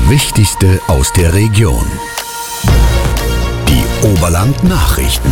Wichtigste aus der Region. Die Oberland-Nachrichten.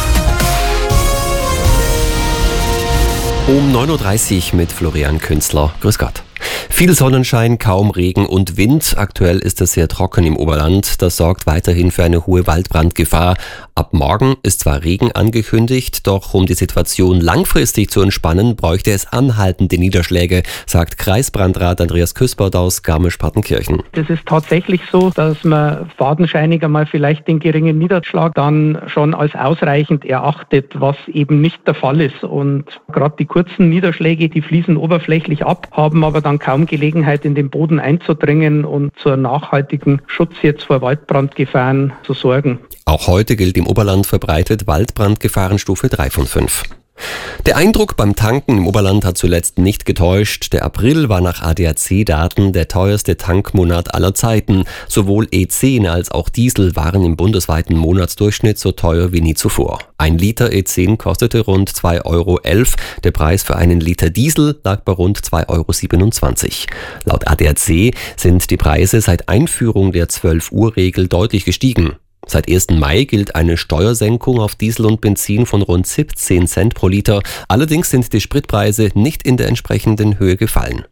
Um 9.30 Uhr mit Florian Künzler. Grüß Gott. Viel Sonnenschein, kaum Regen und Wind. Aktuell ist es sehr trocken im Oberland. Das sorgt weiterhin für eine hohe Waldbrandgefahr. Ab morgen ist zwar Regen angekündigt, doch um die Situation langfristig zu entspannen, bräuchte es anhaltende Niederschläge, sagt Kreisbrandrat Andreas Küspert aus Garmisch-Partenkirchen. Es ist tatsächlich so, dass man fadenscheinig einmal vielleicht den geringen Niederschlag dann schon als ausreichend erachtet, was eben nicht der Fall ist. Und gerade die kurzen Niederschläge, die fließen oberflächlich ab, haben aber dann kaum Gelegenheit, in den Boden einzudringen und zur nachhaltigen Schutz jetzt vor Waldbrandgefahren zu sorgen. Auch heute gilt im Oberland verbreitet Waldbrandgefahrenstufe 3 von 5. Der Eindruck beim Tanken im Oberland hat zuletzt nicht getäuscht. Der April war nach ADAC-Daten der teuerste Tankmonat aller Zeiten. Sowohl E10 als auch Diesel waren im bundesweiten Monatsdurchschnitt so teuer wie nie zuvor. Ein Liter E10 kostete rund 2,11 Euro. Der Preis für einen Liter Diesel lag bei rund 2,27 Euro. Laut ADAC sind die Preise seit Einführung der 12-Uhr-Regel deutlich gestiegen. Seit 1. Mai gilt eine Steuersenkung auf Diesel und Benzin von rund 17 Cent pro Liter. Allerdings sind die Spritpreise nicht in der entsprechenden Höhe gefallen.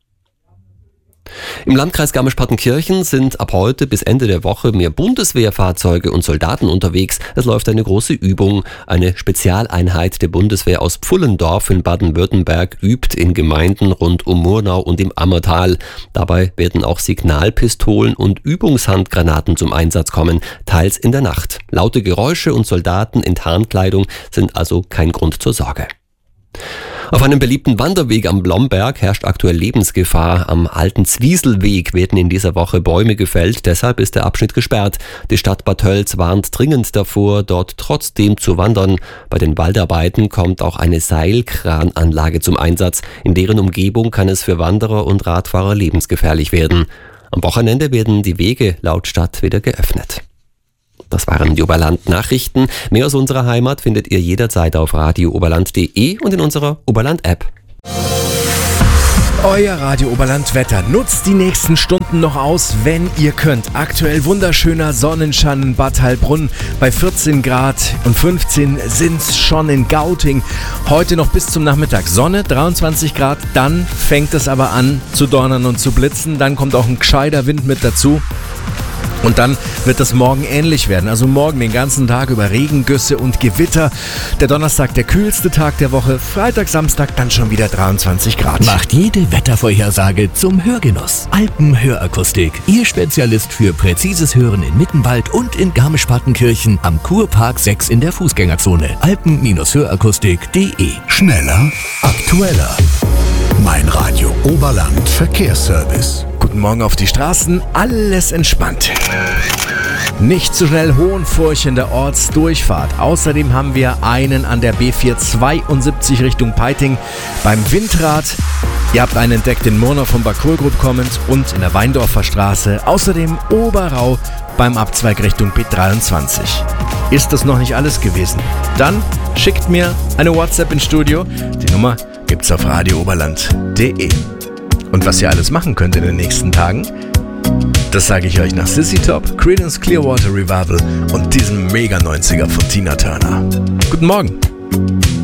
Im Landkreis Garmisch-Partenkirchen sind ab heute bis Ende der Woche mehr Bundeswehrfahrzeuge und Soldaten unterwegs. Es läuft eine große Übung. Eine Spezialeinheit der Bundeswehr aus Pfullendorf in Baden-Württemberg übt in Gemeinden rund um Murnau und im Ammertal. Dabei werden auch Signalpistolen und Übungshandgranaten zum Einsatz kommen, teils in der Nacht. Laute Geräusche und Soldaten in Tarnkleidung sind also kein Grund zur Sorge. Auf einem beliebten Wanderweg am Blomberg herrscht aktuell Lebensgefahr. Am alten Zwieselweg werden in dieser Woche Bäume gefällt, deshalb ist der Abschnitt gesperrt. Die Stadt Bad Tölz warnt dringend davor, dort trotzdem zu wandern. Bei den Waldarbeiten kommt auch eine Seilkrananlage zum Einsatz. In deren Umgebung kann es für Wanderer und Radfahrer lebensgefährlich werden. Am Wochenende werden die Wege laut Stadt wieder geöffnet. Das waren die Oberland-Nachrichten. Mehr aus unserer Heimat findet ihr jederzeit auf radiooberland.de und in unserer Oberland-App. Euer Radio Oberland Wetter. Nutzt die nächsten Stunden noch aus, wenn ihr könnt. Aktuell wunderschöner Sonnenschein in Bad Heilbrunn. Bei 14 Grad und 15 sind's schon in Gauting. Heute noch bis zum Nachmittag Sonne, 23 Grad. Dann fängt es aber an zu donnern und zu blitzen. Dann kommt auch ein gescheiter Wind mit dazu. Und dann wird es morgen ähnlich werden. Also morgen den ganzen Tag über Regengüsse und Gewitter. Der Donnerstag der kühlste Tag der Woche. Freitag, Samstag dann schon wieder 23 Grad. Macht jede Wettervorhersage zum Hörgenuss. Alpenhörakustik. Ihr Spezialist für präzises Hören in Mittenwald und in Garmisch-Partenkirchen am Kurpark 6 in der Fußgängerzone. Alpen-Hörakustik.de. Schneller, aktueller. Mein Radio Oberland Verkehrsservice. Guten Morgen auf die Straßen, alles entspannt. Nicht zu schnell Hohenfurch in der Ortsdurchfahrt. Außerdem haben wir einen an der B472 Richtung Peiting beim Windrad. Ihr habt einen entdeckt in Murnau vom Bakur-Grupp kommend und in der Weindorfer Straße. Außerdem Oberrau beim Abzweig Richtung B23. Ist das noch nicht alles gewesen? Dann schickt mir eine WhatsApp ins Studio. Die Nummer gibt's auf radiooberland.de. Und was ihr alles machen könnt in den nächsten Tagen, das sage ich euch nach Sissy Top, Creedence Clearwater Revival und diesem Mega 90er von Tina Turner. Guten Morgen!